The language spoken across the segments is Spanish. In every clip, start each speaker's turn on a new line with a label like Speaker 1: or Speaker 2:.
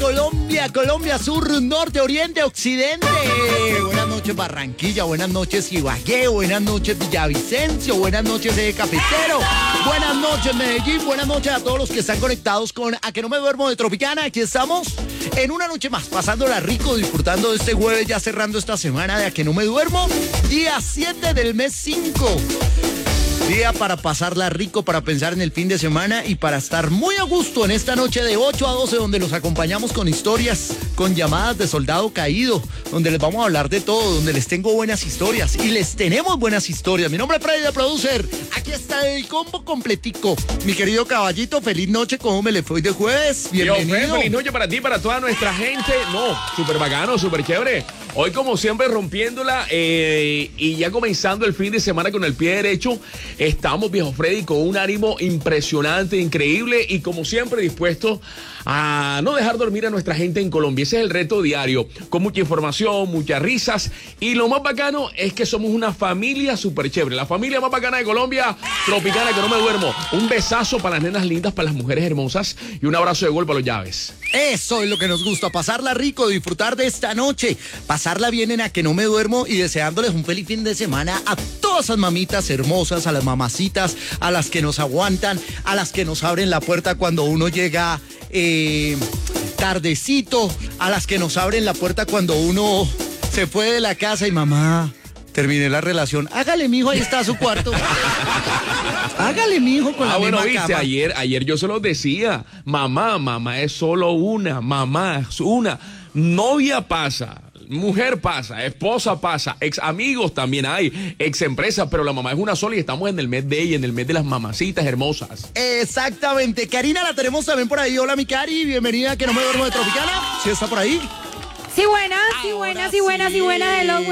Speaker 1: Colombia, Colombia Sur, Norte, Oriente, Occidente. Buenas noches Barranquilla, buenas noches Ibagué, buenas noches Villavicencio, buenas noches Cafetero, buenas noches Medellín, buenas noches a todos los que están conectados con A Que No Me Duermo de Tropicana. Aquí estamos en una noche más, pasándola rico, disfrutando de este jueves, ya cerrando esta semana de A Que No Me Duermo, día 7 del mes 5. Día para pasarla rico, para pensar en el fin de semana y para estar muy a gusto en esta noche de 8 a 12, donde los acompañamos con historias, con llamadas de soldado caído, donde les vamos a hablar de todo, donde les tengo buenas historias y les tenemos buenas historias. Mi nombre es Freddy, de Producer. Aquí está el combo completico. Mi querido caballito, feliz noche. ¿Cómo me le fue de jueves? Bienvenido.
Speaker 2: Feliz noche para ti, para toda nuestra gente. No, súper bacano, súper chévere. Hoy, como siempre, rompiéndola y ya comenzando el fin de semana con el pie derecho. Estamos, viejo Freddy, con un ánimo impresionante, increíble y como siempre dispuestos a no dejar dormir a nuestra gente en Colombia. Ese es el reto diario, con mucha información, muchas risas y lo más bacano es que somos una familia súper chévere. La familia más bacana de Colombia, Tropicana, Que No Me Duermo. Un besazo para las nenas lindas, para las mujeres hermosas y un abrazo de gol para los llaves.
Speaker 1: Eso es lo que nos gusta, pasarla rico, disfrutar de esta noche, pasarla bien en A Que No Me Duermo y deseándoles un feliz fin de semana a todas esas mamitas hermosas, a las mamacitas, a las que nos aguantan, a las que nos abren la puerta cuando uno llega tardecito, a las que nos abren la puerta cuando uno se fue de la casa y mamá, terminé la relación. Hágale, mijo, ahí está su cuarto. Hágale, mijo, con la misma
Speaker 2: viste,
Speaker 1: cama.
Speaker 2: Ayer yo se los decía, mamá es solo una, mamá es una, novia pasa, mujer pasa, esposa pasa, ex amigos también hay, ex empresas, pero la mamá es una sola y estamos en el mes de ella, en el mes de las mamacitas hermosas.
Speaker 1: Exactamente. Karina la tenemos también por ahí. Hola, mi Cari, bienvenida a Que No Me Duermo de Tropicana. ¿Sí está por ahí?
Speaker 3: Sí, buenas. Hello,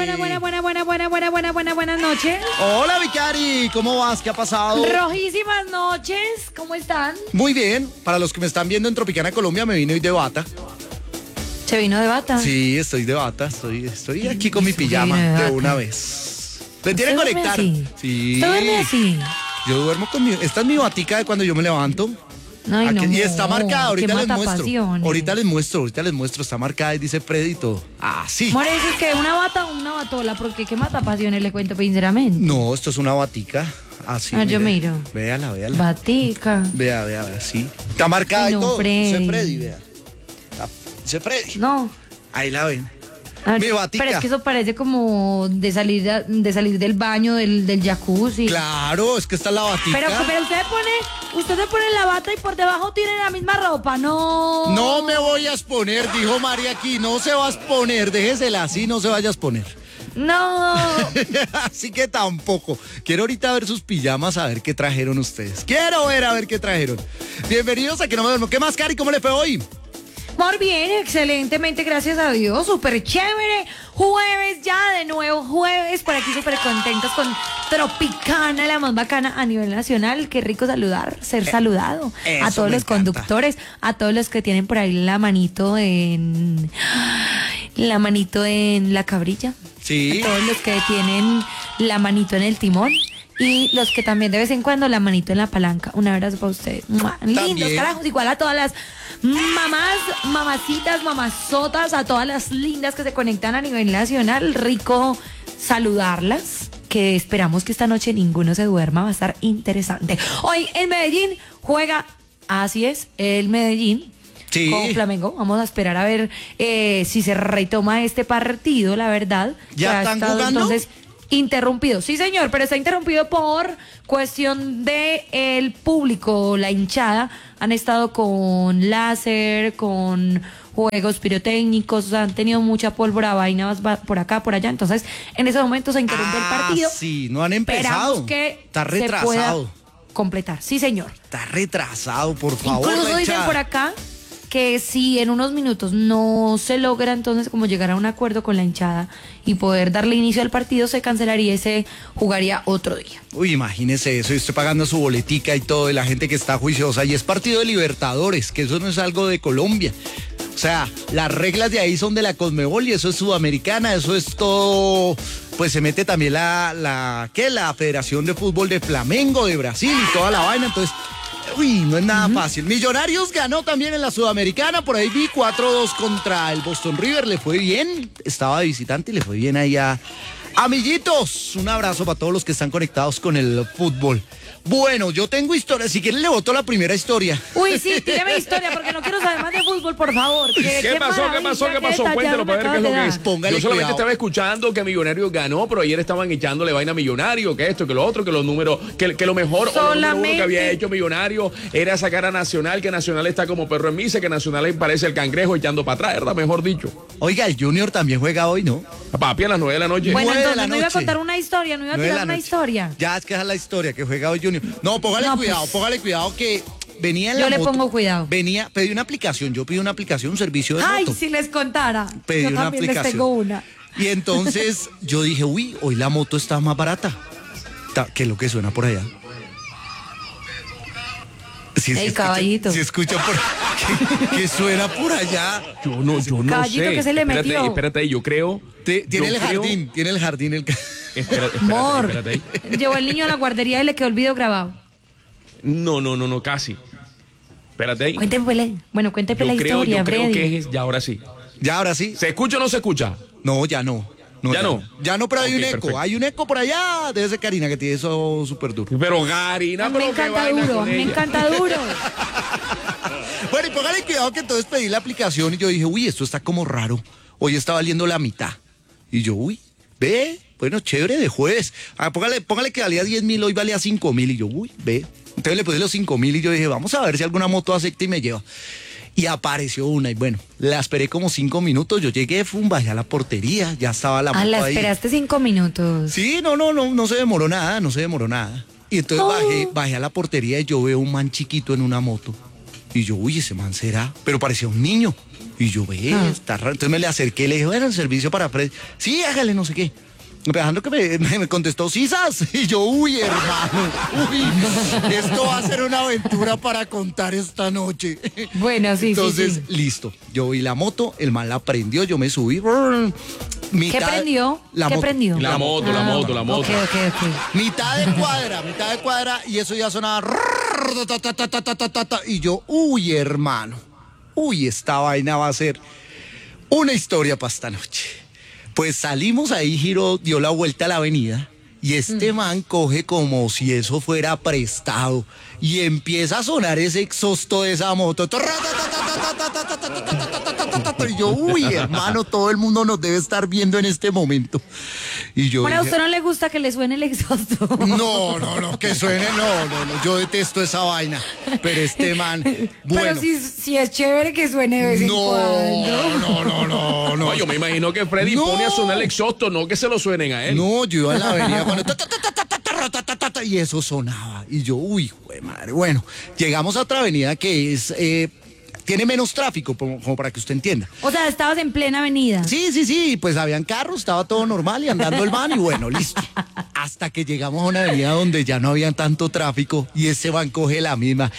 Speaker 3: buenas noches.
Speaker 1: Hola, mi Cari, ¿cómo vas? ¿Qué ha pasado?
Speaker 3: Rojísimas noches, ¿cómo están?
Speaker 1: Muy bien. Para los que me están viendo en Tropicana, Colombia, me vine hoy de bata.
Speaker 3: ¿Se vino de bata?
Speaker 1: Sí, estoy de bata. Estoy aquí con mi pijama de una vez. ¿Me tiene que conectar?
Speaker 3: Así?
Speaker 1: Sí.
Speaker 3: ¿Usted duerme así?
Speaker 1: Yo duermo con mi... Esta es mi batica de cuando yo me levanto.
Speaker 3: Ay, no,
Speaker 1: y está marcada, ahorita les muestro.
Speaker 3: pasiones.
Speaker 1: Ahorita les muestro, está marcada y dice Freddy y todo. Ah, sí.
Speaker 3: More, ¿es que una bata o una batola? Porque qué mata pasiones, le cuento sinceramente.
Speaker 1: No, esto es una batica. Así.
Speaker 3: Yo miro.
Speaker 1: Véala.
Speaker 3: Batica.
Speaker 1: Vea, sí. Está marcada
Speaker 3: Ay,
Speaker 1: y
Speaker 3: no,
Speaker 1: todo.
Speaker 3: Freddy.
Speaker 1: Dice Freddy, vea. Dice Freddy.
Speaker 3: No.
Speaker 1: Ahí la ven.
Speaker 3: Ver,
Speaker 1: Mi batica.
Speaker 3: pero es que eso parece como de salir del baño, del jacuzzi.
Speaker 1: Claro, es que está la batica.
Speaker 3: Pero usted se pone la bata y por debajo tiene la misma ropa, no.
Speaker 1: No me voy a exponer, dijo María aquí, no se va a exponer, déjesela así, no se vaya a exponer.
Speaker 3: No.
Speaker 1: Así que tampoco. Quiero ahorita ver sus pijamas, a ver qué trajeron ustedes. Quiero ver a ver qué trajeron. Bienvenidos a Que No Me Duermo. ¿Qué más, Cari? ¿Cómo le fue hoy?
Speaker 3: Muy bien, excelentemente, gracias a Dios, súper chévere, jueves ya, de nuevo jueves, por aquí súper contentos con Tropicana, la más bacana a nivel nacional, qué rico ser saludado, a todos los conductores, a todos los que tienen por ahí la manito en la cabrilla,
Speaker 1: sí,
Speaker 3: a todos los que tienen la manito en el timón. Y los que también de vez en cuando la manito en la palanca. Un abrazo para ustedes. Lindos, carajos, igual a todas las mamás, mamacitas, mamazotas, a todas las lindas que se conectan a nivel nacional. Rico saludarlas, que esperamos que esta noche ninguno se duerma, va a estar interesante. Hoy en Medellín juega, así es, el Medellín.
Speaker 1: Sí.
Speaker 3: Con Flamengo. Vamos a esperar a ver si se retoma este partido, la verdad.
Speaker 1: ¿Ya están jugando?
Speaker 3: Entonces, interrumpido, sí señor, pero está interrumpido por cuestión de el público, la hinchada, han estado con láser, con juegos pirotécnicos, han tenido mucha pólvora, vainas por acá, por allá, entonces en ese momento se interrumpe el partido.
Speaker 1: Sí, no han empezado.
Speaker 3: Esperamos que
Speaker 1: está retrasado.
Speaker 3: se pueda completar, sí señor.
Speaker 1: Está retrasado, por favor.
Speaker 3: Incluso dicen por acá que si en unos minutos no se logra entonces como llegar a un acuerdo con la hinchada y poder darle inicio al partido, se cancelaría y se jugaría otro día.
Speaker 1: Uy, imagínese eso, y usted pagando su boletica y todo, de la gente que está juiciosa, y es partido de Libertadores, que eso no es algo de Colombia. O sea, las reglas de ahí son de la Conmebol y eso es sudamericana, eso es todo. Pues se mete también la Federación de Fútbol de Flamengo de Brasil y toda la vaina, entonces Uy, no es nada fácil. Millonarios ganó también en la Sudamericana, por ahí vi 4-2 contra el Boston River, le fue bien, estaba de visitante y le fue bien ahí a amiguitos. Un abrazo para todos los que están conectados con el fútbol. Bueno, yo tengo historia, si quieren le boto la primera historia.
Speaker 3: Uy, sí, tírame historia porque no quiero saber más de fútbol, por favor.
Speaker 2: ¿Qué pasó? Cuéntelo para ver qué es lo que es.
Speaker 1: Póngale
Speaker 2: Yo solamente
Speaker 1: cuidado.
Speaker 2: estaba escuchando que Millonarios ganó, pero ayer estaban echándole vaina a Millonario, que esto, que lo otro, que los números, que lo mejor o lo número uno que había hecho Millonario era sacar a Nacional, que Nacional está como perro en misa, que Nacional le parece el cangrejo echando para atrás, ¿verdad? Mejor dicho.
Speaker 1: Oiga, el Junior también juega hoy, ¿no?
Speaker 2: Papi, a las 9 de la noche.
Speaker 3: Bueno,
Speaker 1: 9 de
Speaker 3: entonces
Speaker 1: la
Speaker 3: no iba a
Speaker 1: noche.
Speaker 3: contar una historia, no iba a
Speaker 1: 9 de
Speaker 3: tirar
Speaker 1: la
Speaker 3: una
Speaker 1: noche.
Speaker 3: historia.
Speaker 1: Ya, es que esa es la historia, que juega hoy Junior. No, póngale cuidado que venía en la
Speaker 3: Yo le
Speaker 1: moto.
Speaker 3: pongo cuidado.
Speaker 1: Pedí una aplicación, un servicio de
Speaker 3: Ay,
Speaker 1: moto.
Speaker 3: si les contara.
Speaker 1: Pedí
Speaker 3: Yo
Speaker 1: una
Speaker 3: también les
Speaker 1: aplicación.
Speaker 3: tengo una.
Speaker 1: Y entonces yo dije, uy, hoy la moto está más barata. ¿Qué es lo que suena por allá? Sí,
Speaker 3: El caballito.
Speaker 1: Si escucha ¿qué suena por allá?
Speaker 2: Yo no
Speaker 3: Caballito,
Speaker 2: sé.
Speaker 3: ¿qué se le metió?
Speaker 2: Espérate, yo creo.
Speaker 1: Tiene el jardín.
Speaker 2: Espérate
Speaker 3: Amor,
Speaker 2: ahí.
Speaker 3: llevó el niño a la guardería y le quedó el video grabado.
Speaker 2: No, casi. Espérate ahí.
Speaker 3: Cuénteme la historia,
Speaker 2: Yo creo
Speaker 3: Freddy.
Speaker 2: que es, ya ahora sí.
Speaker 1: Ya, ahora sí.
Speaker 2: ¿Se escucha o no se escucha?
Speaker 1: No, ya no.
Speaker 2: ¿Ya no?
Speaker 1: Ya no, pero hay
Speaker 2: Ok,
Speaker 1: un eco.
Speaker 2: perfecto.
Speaker 1: Hay un eco por allá. Debe ser Karina, que tiene eso súper duro.
Speaker 2: Pero Garina,
Speaker 3: A mí me
Speaker 2: pero qué
Speaker 3: encanta
Speaker 2: vaina
Speaker 3: duro, a
Speaker 2: con
Speaker 3: mí me
Speaker 2: ella.
Speaker 3: encanta duro.
Speaker 1: Bueno, y póngale cuidado que entonces pedí la aplicación y yo dije, uy, esto está como raro. Hoy está valiendo la mitad. Y yo, uy, ve, bueno, chévere, de jueves. Póngale que valía 10.000, hoy valía 5.000. Y yo, uy, ve. Entonces le puse los 5.000 y yo dije, vamos a ver si alguna moto acepta y me lleva. Y apareció una y bueno, la esperé como 5 minutos. Yo llegué, bajé a la portería, ya estaba la moto
Speaker 3: La
Speaker 1: ahí.
Speaker 3: esperaste 5 minutos.
Speaker 1: Sí, no se demoró nada. Y entonces bajé a la portería y yo veo un man chiquito en una moto. Y yo, uy, ese man será, pero parecía un niño. Y yo, está raro. Entonces me le acerqué y le dije, bueno, el servicio para Fred. Sí, hágale, no sé qué. Dejando que me contestó, ¿sisas? Y yo, uy, hermano, esto va a ser una aventura para contar esta noche.
Speaker 3: Bueno, sí,
Speaker 1: Entonces,
Speaker 3: sí.
Speaker 1: listo. Yo vi la moto, el man la prendió, yo me subí.
Speaker 3: ¿Qué prendió?
Speaker 1: La
Speaker 3: ¿Qué
Speaker 1: moto.
Speaker 3: prendió?
Speaker 2: La moto.
Speaker 3: Ok.
Speaker 1: Mitad de cuadra, y eso ya sonaba. Y yo, uy, hermano, esta vaina va a ser una historia para esta noche. Pues salimos ahí, dio la vuelta a la avenida y este man coge como si eso fuera prestado y empieza a sonar ese exhausto de esa moto. Y yo, uy, hermano, todo el mundo nos debe estar viendo en este momento. Y yo
Speaker 3: Bueno, ¿a
Speaker 1: dije,
Speaker 3: usted no le gusta que le suene el exhausto?
Speaker 1: no, que suene, no, yo detesto esa vaina. Pero este man, bueno.
Speaker 3: Pero sí es chévere que suene de vez en cuando.
Speaker 1: No.
Speaker 2: Yo me imagino que Freddy
Speaker 1: No.
Speaker 2: pone a sonar el exhausto, no que se lo suenen a él.
Speaker 1: No, yo iba en la avenida cuando y eso sonaba. Y yo, uy, jue madre. Bueno, llegamos a otra avenida que es tiene menos tráfico, como para que usted entienda.
Speaker 3: O sea, estabas en plena avenida.
Speaker 1: Sí, pues habían carros, estaba todo normal y andando el van y bueno, listo. Hasta que llegamos a una avenida donde ya no había tanto tráfico y ese van coge la misma.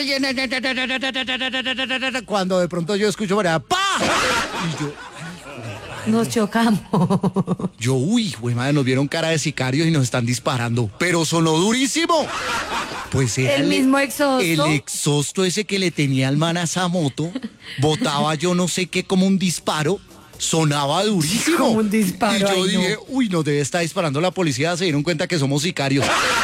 Speaker 1: Cuando de pronto yo escucho por allá, ¡pa! Y yo,
Speaker 3: Nos chocamos.
Speaker 1: uy, güey, madre, nos vieron cara de sicarios y nos están disparando, pero sonó durísimo. Pues era
Speaker 3: El mismo exhausto.
Speaker 1: El exhausto ese que le tenía al man a esa moto, botaba yo no sé qué como un disparo, sonaba durísimo.
Speaker 3: Como un disparo,
Speaker 1: Y yo
Speaker 3: ay, no.
Speaker 1: dije, uy, nos debe estar disparando la policía, se dieron cuenta que somos sicarios.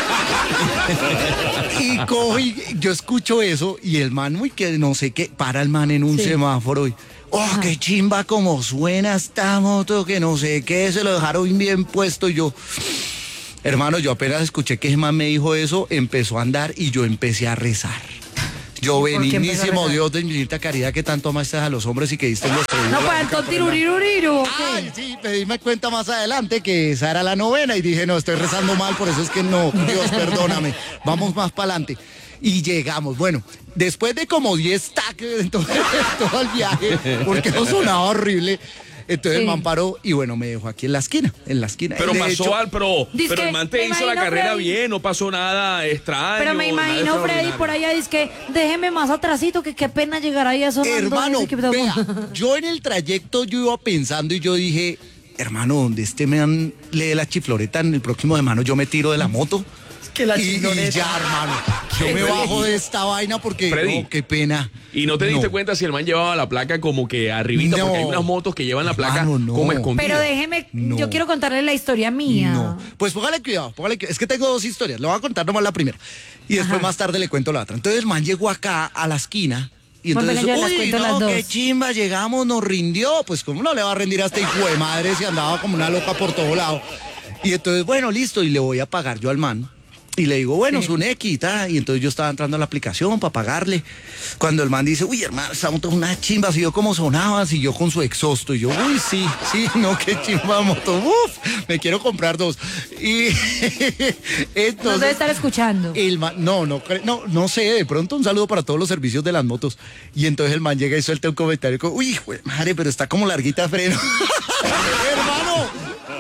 Speaker 1: Y cojo y yo escucho eso y el man, uy, que no sé qué, para el man en un semáforo y... Oh, qué chimba como suena esta moto, que no sé qué, se lo dejaron bien puesto y yo... Hermano, yo apenas escuché que ese man me dijo eso, empezó a andar y yo empecé a rezar. Yo,
Speaker 3: ¿Por qué empezó a
Speaker 1: benignísimo
Speaker 3: rezar?
Speaker 1: Dios de infinita caridad que tanto amaste a los hombres y que diste en los
Speaker 3: No, pues entonces tiruriruriru.
Speaker 1: Ay, sí, me di cuenta más adelante que esa era la novena y dije, no, estoy rezando mal, por eso es que no, Dios, perdóname, vamos más para adelante. Y llegamos, bueno, después de como 10 taques en todo el viaje, porque eso sonaba horrible, entonces el man paró y bueno, me dejó aquí en la esquina.
Speaker 2: Pero
Speaker 1: De
Speaker 2: pasó
Speaker 1: hecho,
Speaker 2: al pero
Speaker 3: Dice
Speaker 2: el
Speaker 3: que,
Speaker 2: man te
Speaker 3: me
Speaker 2: hizo la
Speaker 3: imagino,
Speaker 2: carrera
Speaker 3: Freddy.
Speaker 2: bien, no pasó nada extraño.
Speaker 3: Pero me
Speaker 2: nada
Speaker 3: imagino, Freddy,
Speaker 2: extraordinario.
Speaker 3: por allá dice que déjeme más atrasito, que qué pena llegar ahí a sonando.
Speaker 1: hermano,
Speaker 3: ese que-
Speaker 1: vea, yo en el trayecto yo iba pensando y yo dije, hermano, donde este man le dé la chifloreta en el próximo de mano, yo me tiro de la moto.
Speaker 3: Que la
Speaker 1: y ya, hermano. Yo me bajo de esta vaina porque,
Speaker 2: Freddy,
Speaker 1: no, qué pena.
Speaker 2: ¿Y no te diste cuenta si el man llevaba la placa como que arribita? Porque hay unas motos que llevan la placa como escondida.
Speaker 3: Pero déjeme, yo quiero contarle la historia mía.
Speaker 1: No. Pues póngale cuidado. Es que tengo 2 historias. Le voy a contar nomás la primera. Y después más tarde le cuento la otra. Entonces el man llegó acá a la esquina. Y entonces, qué chimba, llegamos, nos rindió. Pues cómo no le va a rendir a este hijo de madre si andaba como una loca por todo lado. Y entonces, bueno, listo, y le voy a pagar yo al man. Y le digo, bueno, es un X y tal. Y entonces yo estaba entrando a la aplicación para pagarle. Cuando el man dice, uy, hermano, esta moto es una chimba. Si yo como sonaba, si yo con su exhausto. Y yo, uy, sí, no, qué chimba moto. Uf, me quiero comprar 2. Y entonces...
Speaker 3: No debe estar escuchando.
Speaker 1: El man, no sé, de pronto un saludo para todos los servicios de las motos. Y entonces el man llega y suelta un comentario como, uy, madre, pero está como larguita de freno. Hermano.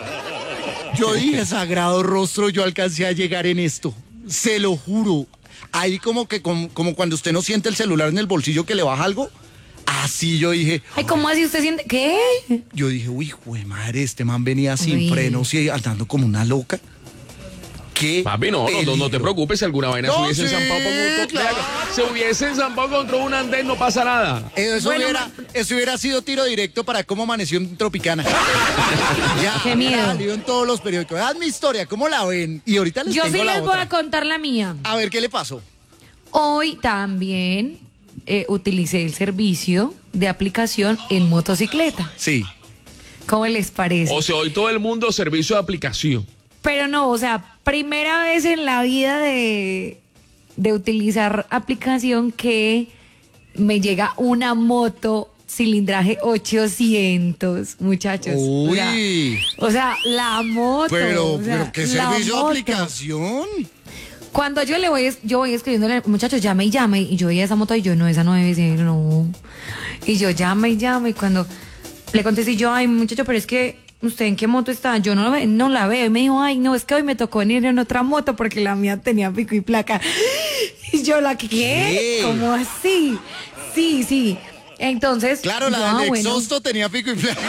Speaker 1: Yo dije, sagrado rostro, yo alcancé a llegar en esto. Se lo juro. Ahí como cuando usted no siente el celular en el bolsillo que le baja algo. Así yo dije.
Speaker 3: Ay, ¿cómo así usted siente? ¿Qué?
Speaker 1: Yo dije, uy, güey, madre, este man venía sin frenos y andando como una loca. ¿Qué?
Speaker 2: Papi, no te preocupes, si alguna vaina se hubiese enzampado contra un andén, no pasa nada.
Speaker 1: Eso hubiera sido tiro directo para cómo amaneció en Tropicana. Ya,
Speaker 3: qué miedo.
Speaker 1: Salió en todos los periódicos. Haz mi historia, ¿cómo la ven? Y ahorita les tengo la otra.
Speaker 3: Yo sí les voy a contar la mía.
Speaker 1: A ver, ¿qué le pasó?
Speaker 3: Hoy también utilicé el servicio de aplicación en motocicleta.
Speaker 1: Sí.
Speaker 3: ¿Cómo les parece?
Speaker 2: O sea, hoy todo el mundo servicio de aplicación.
Speaker 3: Pero no, o sea, primera vez en la vida de utilizar aplicación que me llega una moto cilindraje 800, muchachos.
Speaker 1: Uy.
Speaker 3: O sea, la moto.
Speaker 1: Pero ¿qué servicio de aplicación?
Speaker 3: Cuando yo voy escribiéndole, muchachos, llame, y yo veía esa moto y yo, no, esa no debe ser, no. Y yo llame, y cuando le contesté yo, ay, muchacho, pero es que ¿usted en qué moto está? Yo no la veo. Y me dijo, ay, no, es que hoy me tocó venir en otra moto porque la mía tenía pico y placa. Y yo, ¿qué? ¿Cómo así? Sí. Entonces...
Speaker 1: Claro, la del exhausto tenía pico y placa.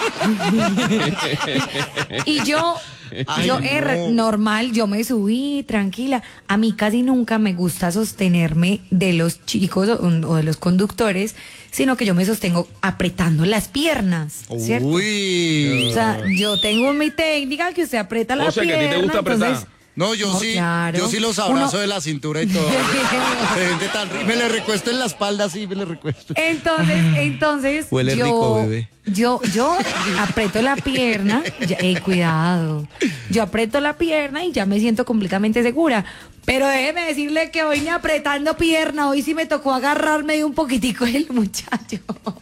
Speaker 3: Y yo... normal, yo me subí tranquila. A mí casi nunca me gusta sostenerme de los chicos o de los conductores, sino que yo me sostengo apretando las piernas, ¿cierto?
Speaker 1: Uy.
Speaker 3: O sea, yo tengo mi técnica que usted aprieta la pierna.
Speaker 2: O sea, que a ti te gusta apretar.
Speaker 3: Entonces,
Speaker 1: no, yo sí, claro. Yo sí los abrazo de la cintura y todo. Me le recuesto en la espalda, sí, me le recuesto.
Speaker 3: Entonces,
Speaker 1: huele rico, bebé.
Speaker 3: Yo aprieto la pierna, cuidado. Yo aprieto la pierna y ya me siento completamente segura. Pero déjeme decirle que hoy ni apretando pierna, hoy sí me tocó agarrarme de un poquitico el muchacho.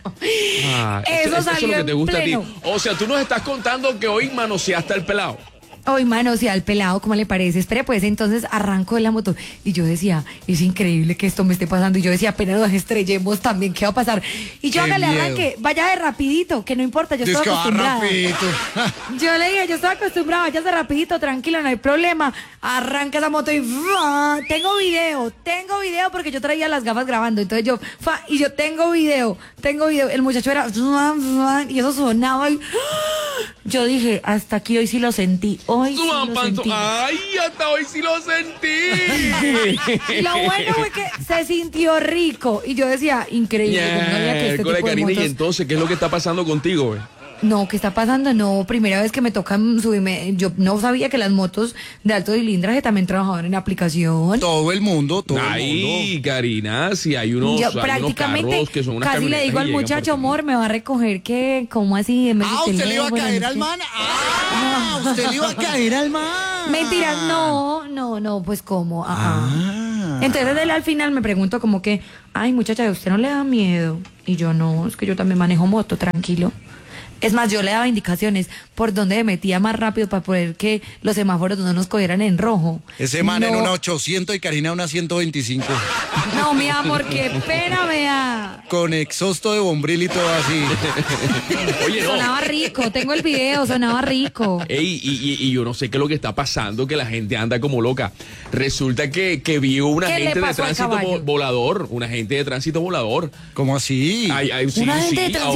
Speaker 3: Eso salió
Speaker 2: es lo que te gusta
Speaker 3: pleno.
Speaker 2: a ti. O sea, tú nos estás contando que hoy manoseaste al pelado.
Speaker 3: Hoy manoseé al pelado, ¿cómo le parece? Espere, pues entonces arranco de la moto. Y yo decía, es increíble que esto me esté pasando. Y yo decía, apenas nos estrellemos también, ¿qué va a pasar? Y yo hágale arranque, vaya de rapidito, que no importa, yo estoy acostumbrada. Yo le dije, yo estoy acostumbrada, vaya de rapidito, tranquilo, no hay problema. Arranca esa moto y tengo video porque yo traía las gafas grabando. Entonces yo tengo video. El muchacho era y eso sonaba y yo dije, hasta aquí hoy sí lo sentí. Hoy sí lo sentí.
Speaker 2: Ay, hasta hoy sí lo sentí.
Speaker 3: Y lo bueno fue que se sintió rico. Y yo decía, increíble. Yo no sabía que este tipo de
Speaker 2: Karina,
Speaker 3: motos...
Speaker 2: y entonces, ¿qué es lo que está pasando contigo, güey?
Speaker 3: No, ¿qué está pasando? No, primera vez que me toca subirme. Yo no sabía que las motos de alto cilindraje también trabajaban en aplicación.
Speaker 1: Todo el mundo.
Speaker 2: Ay, Karina, si hay unos carros que son unas
Speaker 3: casi le digo al muchacho, amor, me va a recoger, ¿qué? ¿Cómo así?
Speaker 1: ¿Usted le iba a caer al man? ¿Usted le iba a caer al man?
Speaker 3: Mentira, no, pues ¿cómo? Entonces él al final me preguntó como que, ay, muchacha, ¿a usted no le da miedo? Y yo, no, es que yo también manejo moto, tranquilo. Es más, yo le daba indicaciones por dónde me metía más rápido para poder que los semáforos no nos cogieran en rojo.
Speaker 1: Ese man en una 800 y Karina una 125.
Speaker 3: No, mi amor, qué pena, vea.
Speaker 1: Con exhausto de bombril y todo así.
Speaker 2: Oye, no.
Speaker 3: Sonaba rico, tengo el video, sonaba rico.
Speaker 2: Y yo no sé qué es lo que está pasando, que la gente anda como loca. Resulta que vio un agente de tránsito volador. Un agente de tránsito volador.
Speaker 1: ¿Cómo así?
Speaker 3: ¿Un agente de tránsito